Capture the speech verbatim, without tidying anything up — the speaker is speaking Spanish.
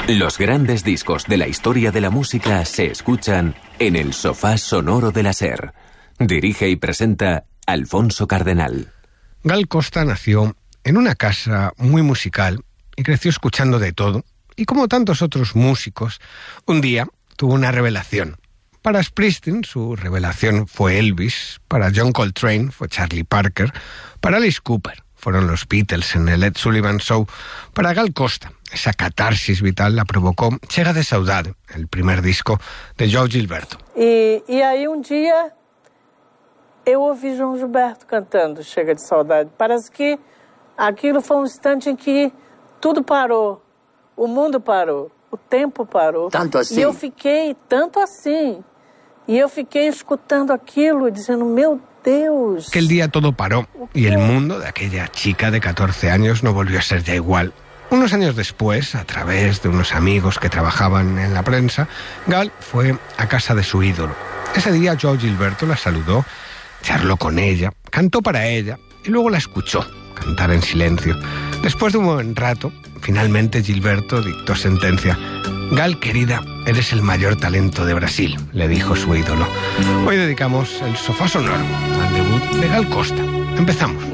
Los grandes discos de la historia de la música se escuchan en el sofá sonoro de la SER. Dirige y presenta Alfonso Cardenal. Gal Costa nació en una casa muy musical y creció escuchando de todo. Y como tantos otros músicos, un día tuvo una revelación. Para Springsteen, su revelación fue Elvis. Para John Coltrane fue Charlie Parker. Para Alice Cooper fueron los Beatles en el Ed Sullivan Show. Para Gal Costa, esa catarsis vital la provocó Chega de Saudade, el primer disco de João Gilberto. E, e aí um dia eu ouvi João Gilberto cantando Chega de Saudade. Parece que aquilo foi um instante em que tudo parou, o mundo parou, o tempo parou. Tanto assim? E eu fiquei, tanto assim, e eu fiquei escutando aquilo, dizendo, meu Deus. Aquel día todo paró y el mundo de aquella chica de catorce años no volvió a ser ya igual. Unos años después, a través de unos amigos que trabajaban en la prensa, Gal fue a casa de su ídolo. Ese día João Gilberto la saludó, charló con ella, cantó para ella y luego la escuchó cantar en silencio. Después de un buen rato, finalmente Gilberto dictó sentencia. Gal, querida, eres el mayor talento de Brasil, le dijo su ídolo. Hoy dedicamos el sofá sonoro al debut de Gal Costa. Empezamos.